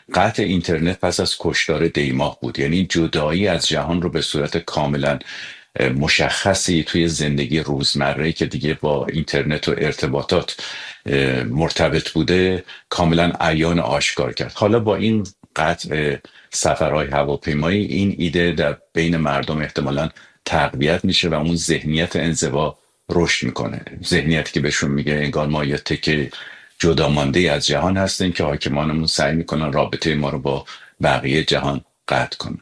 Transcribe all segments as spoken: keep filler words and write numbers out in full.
قطع اینترنت پس از کشتار دیماه بود. یعنی جدایی از جهان رو به صورت کاملا مشخصی توی زندگی روزمره که دیگه با اینترنت و ارتباطات مرتبط بوده کاملا عیان آشکار کرد. حالا با این قطع سفرهای هواپیمایی این ایده در بین مردم احتمالاً تقویت میشه و اون ذهنیت انزوا رشد میکنه، ذهنیتی که بهشون میگه انگار ما یه تکه جدا مانده از جهان هستیم که حاکمانمون سعی میکنن رابطه ما رو با بقیه جهان قطع کنن.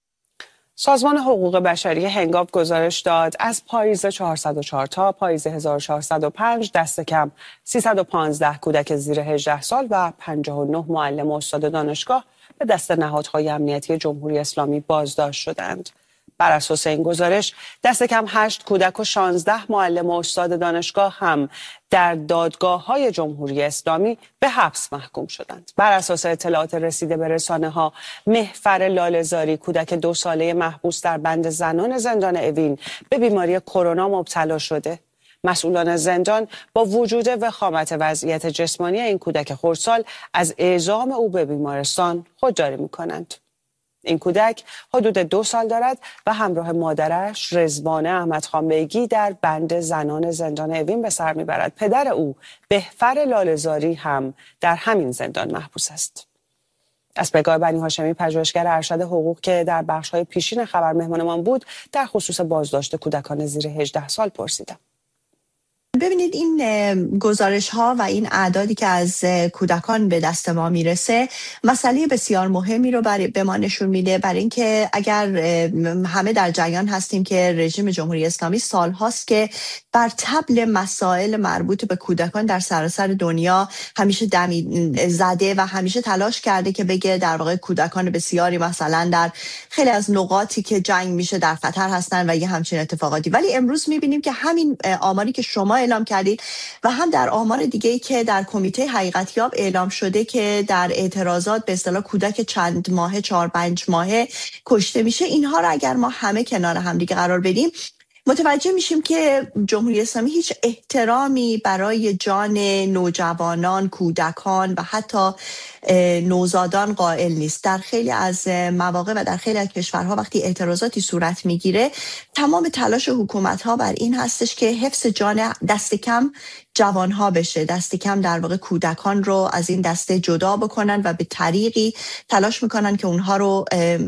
سازمان حقوق بشری هنگام گزارش داد از پاییز چهارصد و چهار تا پاییز هزار و چهارصد و پنج دست کم سیصد و پانزده کودک زیر هجده سال و پنجاه و نه معلم و استاد دانشگاه به دست نهادهای امنیتی جمهوری اسلامی بازداشت شدند. بر اساس این گزارش دست کم هشت کودک و شانزده معلم و استاد دانشگاه هم در دادگاه‌های جمهوری اسلامی به حبس محکوم شدند. بر اساس اطلاعات رسیده به رسانه‌ها، محفر لاله‌زاری کودک دو ساله محبوس در بند زنان زندان اوین به بیماری کرونا مبتلا شده. مسئولان زندان با وجود وخامت وضعیت جسمانی این کودک خردسال از اعزام او به بیمارستان خودداری می‌کنند. این کودک حدود دو سال دارد و همراه مادرش رضوانه احمدخان بیگی در بند زنان زندان اوین به سر میبرد. پدر او بهفر لاله‌زاری هم در همین زندان محبوس است. از پگاه بنی هاشمی پژوهشگر ارشد حقوق که در بخش‌های پیشین خبر مهمانمان بود در خصوص بازداشت کودکان زیر هجده سال پرسیدم. ببینید این گزارش ها و این اعدادی که از کودکان به دست ما میرسه مسئله بسیار مهمی رو برای به ما نشون میده، برای اینکه اگر همه در جریان هستیم که رژیم جمهوری اسلامی سال هاست که بر طبل مسائل مربوط به کودکان در سراسر دنیا همیشه دمی زده و همیشه تلاش کرده که بگه در واقع کودکان بسیاری مثلا در خیلی از نقاطی که جنگ میشه در خطر هستن و یه همچین اتفاقاتی. ولی امروز میبینیم که همین آماری که شما اعلام کردید و هم در آمار دیگه‌ای که در کمیته حقیقتیاب اعلام شده که در اعتراضات به اصطلاح کودک چند ماهه چهار پنج ماهه کشته میشه، اینها رو اگر ما همه کنار هم دیگه قرار بدیم متوجه میشیم که جمهوری اسلامی هیچ احترامی برای جان نوجوانان، کودکان و حتی نوزادان قائل نیست. در خیلی از مواقع و در خیلی از کشورها وقتی اعتراضاتی صورت میگیره تمام تلاش حکومت‌ها بر این هستش که حفظ جان دست کم جوانها بشه، دست کم در واقع کودکان رو از این دسته جدا بکنن و به طریقی تلاش میکنن که اونها رو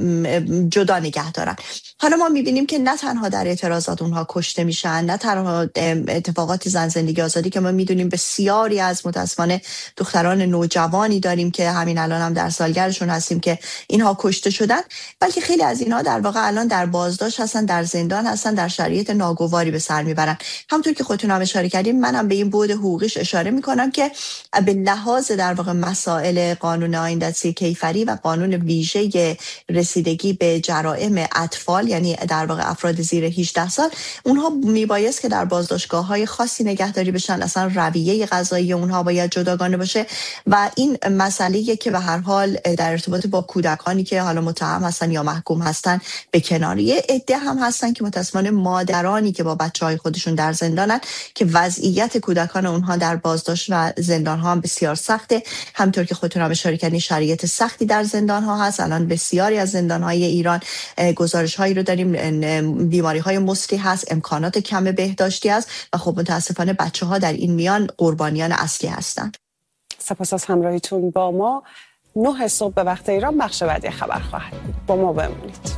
جدا نگه دارن. حالا ما میبینیم که نه تنها در اعتراضات اونها کشته میشن، نه تنها اتفاقات زن زندگی آزادی که ما میدونیم بسیاری از متاسفانه دختران نوجوانی داریم که همین الان هم در سالگردشون هستیم که اینها کشته شدن، بلکه خیلی از اینها در واقع الان در بازداشت هستن، در زندان هستن، در شرایط ناگواری به سر میبرن. همونطور که خودتون هم اشاره کردیم منم به این بود حقوقیش اشاره میکنم که به لحاظ در واقع مسائل قانون آیین دستی کیفری و قانون ویژه رسیدگی به جرائم اطفال، یعنی در واقع افراد زیر هجده سال، اونها میبایست که در بازداشتگاه‌های خاصی نگهداری بشن، اصلا رویه قضایی اونها باید جداگانه باشه و این مسئله‌ای که به هر حال در ارتباط با کودکانی که حالا متهم هستن یا محکوم هستن به کنار. یه عده هم هستن که متأسفانه مادرانی که با بچه‌های خودشون در زندانن که وضعیت کودکان اونها در بازداشت و زندان ها هم بسیار سخته. همطور که خودتون هم اشاره کردین شرایط سختی در زندان ها هست. الان بسیاری از زندان های ایران گزارش هایی رو داریم، بیماری های مسری هست، امکانات کم بهداشتی هست و خب متاسفانه بچه ها در این میان قربانیان اصلی هستند. سپاس از همراهیتون با ما. نه صبح به وقت ایران بخش بعدی خبر خواهد بود. با ما بمونید.